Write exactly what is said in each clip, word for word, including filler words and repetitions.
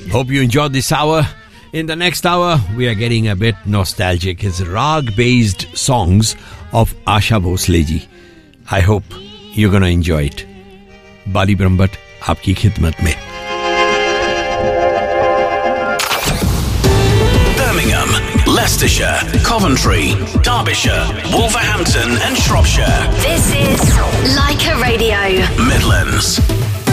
Hope you enjoyed this hour. In the next hour, we are getting a bit nostalgic. It's rag-based songs of Asha Bhosle ji. I hope you're going to enjoy it. Bali Brahmbhatt, aapki khidmat mein. Birmingham, Leicestershire, Coventry, Derbyshire, Wolverhampton and Shropshire. This is Leica Radio. Midlands.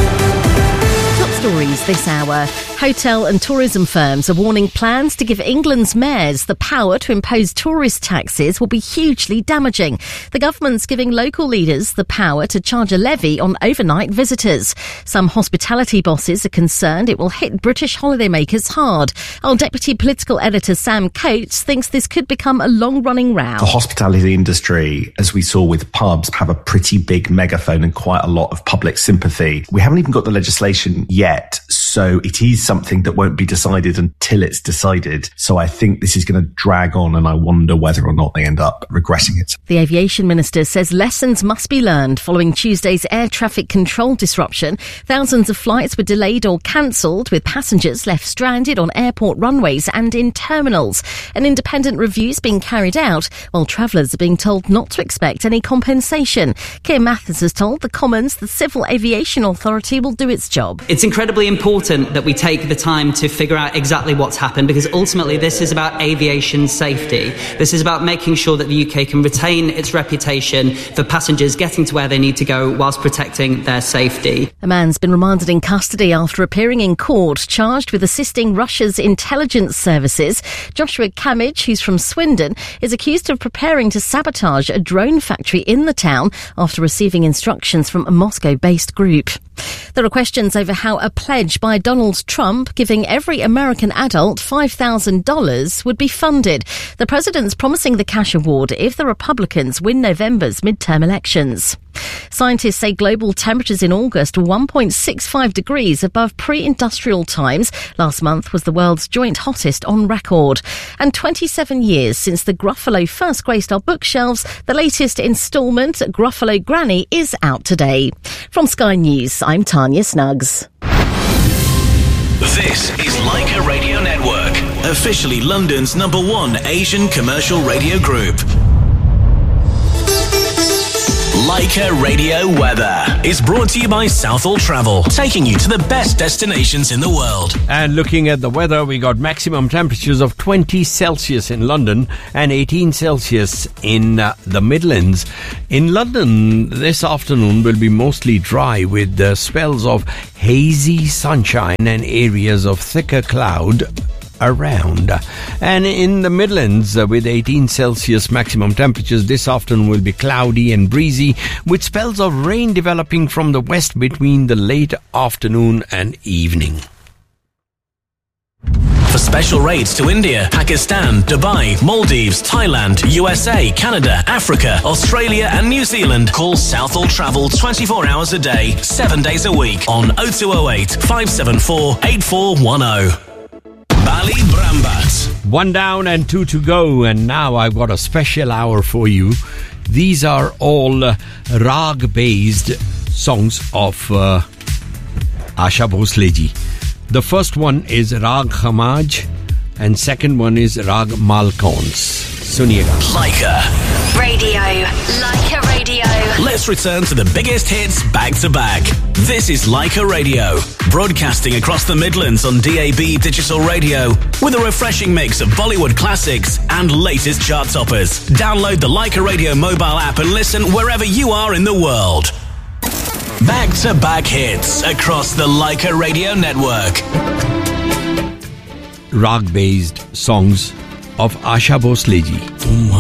Top stories this hour. Hotel and tourism firms are warning plans to give England's mayors the power to impose tourist taxes will be hugely damaging. The government's giving local leaders the power to charge a levy on overnight visitors. Some hospitality bosses are concerned it will hit British holidaymakers hard. Our deputy political editor Sam Coates thinks this could become a long-running row. The hospitality industry, as we saw with pubs, have a pretty big megaphone and quite a lot of public sympathy. We haven't even got the legislation yet, so it is something that won't be decided until it's decided. So I think this is going to drag on, and I wonder whether or not they end up regretting it. The aviation minister says lessons must be learned following Tuesday's air traffic control disruption. Thousands of flights were delayed or cancelled, with passengers left stranded on airport runways and in terminals. An independent review's being carried out, while travellers are being told not to expect any compensation. Keir Mathers has told the Commons the Civil Aviation Authority will do its job. It's incredibly important that we take the time to figure out exactly what's happened, because ultimately this is about aviation safety. This is about making sure that the U K can retain its reputation for passengers getting to where they need to go whilst protecting their safety. A man's been remanded in custody after appearing in court, charged with assisting Russia's intelligence services. Joshua Kamich, who's from Swindon, is accused of preparing to sabotage a drone factory in the town after receiving instructions from a Moscow-based group. There are questions over how a pledge by Donald Trump giving every American adult five thousand dollars would be funded. The president's promising the cash award if the Republicans win November's midterm elections. Scientists say global temperatures in August were one point six five degrees above pre-industrial times. Last month was the world's joint hottest on record. And twenty-seven years since the Gruffalo first graced our bookshelves, the latest instalment, Gruffalo Granny, is out today. From Sky News, I'm Tanya Snuggs. This is Leica Radio Network, officially London's number one Asian commercial radio group. Leica Radio Weather is brought to you by Southall Travel, taking you to the best destinations in the world. And looking at the weather, we got maximum temperatures of twenty Celsius in London and eighteen Celsius in uh, the Midlands. In London, this afternoon will be mostly dry with uh, spells of hazy sunshine and areas of thicker cloud around. And in the Midlands, uh, with eighteen Celsius maximum temperatures, this afternoon will be cloudy and breezy with spells of rain developing from the west between the late afternoon and evening. For special rates to India, Pakistan, Dubai, Maldives, Thailand, U S A, Canada, Africa, Australia and New Zealand, call Southall Travel twenty-four hours a day, seven days a week on oh two oh eight, five seven four, eight four one oh. Bali Brahmbhatt. One down and two to go, and now I've got a special hour for you. These are all uh, rag-based songs of uh, Asha Bhosle ji. The first one is Rag Khamaj, and second one is Rag Malkauns. Suniega. Leica Radio. Leica Radio. Let's return to the biggest hits back to back. This is Leica Radio, broadcasting across the Midlands on D A B digital radio with a refreshing mix of Bollywood classics and latest chart toppers. Download the Leica Radio mobile app and listen wherever you are in the world. Back to back hits across the Leica Radio network. Rag-based songs of Asha Bhosle ji.